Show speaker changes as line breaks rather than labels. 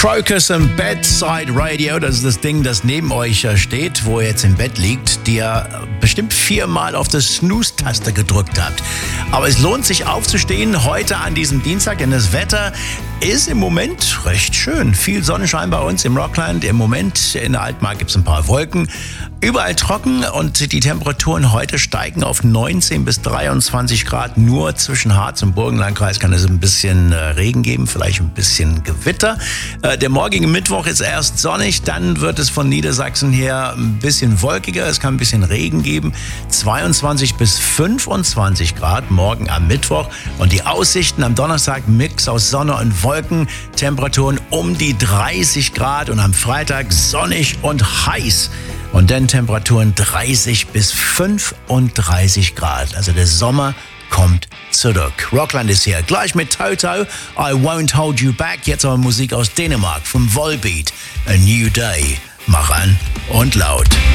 Crocus im Bedside Radio, das ist das Ding, das neben euch steht, wo ihr jetzt im Bett liegt, die ihr bestimmt 4-mal auf die Snooze-Taste gedrückt habt. Aber es lohnt sich aufzustehen heute an diesem Dienstag, denn das Wetter ist im Moment recht schön. Viel Sonnenschein bei uns im Rockland. Im Moment in der Altmark gibt es ein paar Wolken. Überall trocken und die Temperaturen heute steigen auf 19 bis 23 Grad. Nur zwischen Harz und Burgenlandkreis kann es ein bisschen Regen geben, vielleicht ein bisschen Gewitter. Der morgige Mittwoch ist erst sonnig, dann wird es von Niedersachsen her ein bisschen wolkiger. Es kann ein bisschen Regen geben. 22 bis 25 Grad morgen am Mittwoch. Und die Aussichten am Donnerstag, Mix aus Sonne und Wolken. Temperaturen um die 30 Grad und am Freitag sonnig und heiß. Und dann Temperaturen 30 bis 35 Grad. Also der Sommer kommt zurück. Rockland ist hier. Gleich mit Toto, I Won't Hold You Back. Jetzt aber Musik aus Dänemark, vom Volbeat. A New Day. Mach an und laut.